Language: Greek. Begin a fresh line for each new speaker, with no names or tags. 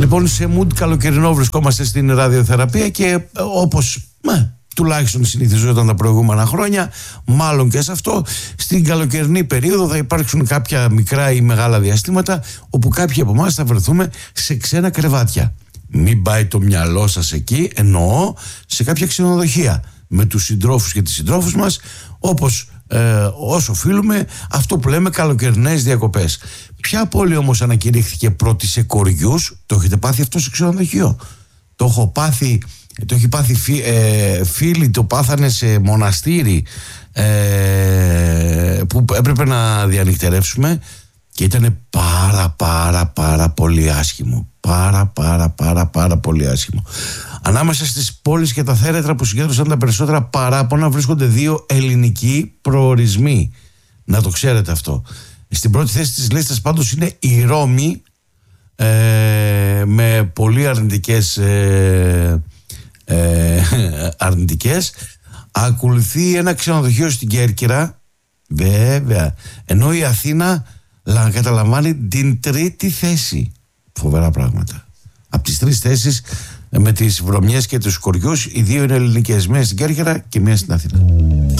Λοιπόν, σε mood καλοκαιρινό βρισκόμαστε στην ραδιοθεραπεία και όπως τουλάχιστον συνηθιζόταν τα προηγούμενα χρόνια, μάλλον και σε αυτό, στην καλοκαιρινή περίοδο θα υπάρξουν κάποια μικρά ή μεγάλα διαστήματα όπου κάποιοι από εμάς θα βρεθούμε σε ξένα κρεβάτια. Μην πάει το μυαλό σας εκεί, εννοώ σε κάποια ξενοδοχεία με τους συντρόφους και τις συντρόφους μας, όπως όσο οφείλουμε αυτό που λέμε καλοκαιρινές διακοπές. Ποια πόλη όμως ανακηρύχθηκε πρώτη σε κοριούς? Το έχετε πάθει αυτό σε ξενοδοχείο? Το έχει πάθει φίλοι, το πάθανε σε μοναστήρι που έπρεπε να διανυκτερεύσουμε και ήταν πάρα πολύ άσχημο. Πάρα πολύ άσχημο. Ανάμεσα στις πόλεις και τα θέρετρα που συγκέντρωσαν τα περισσότερα παράπονα βρίσκονται δύο ελληνικοί προορισμοί. Να το ξέρετε αυτό. Στην πρώτη θέση της λίστας πάντως είναι η Ρώμη, με πολύ αρνητικές. Ακολουθεί ένα ξενοδοχείο στην Κέρκυρα, βέβαια, ενώ η Αθήνα καταλαμβάνει την τρίτη θέση. Φοβερά πράγματα. Από τις τρεις θέσεις με τις βρωμιές και τους κοριούς, οι δύο είναι ελληνικές, μία στην Κέρκυρα και μία στην Αθήνα.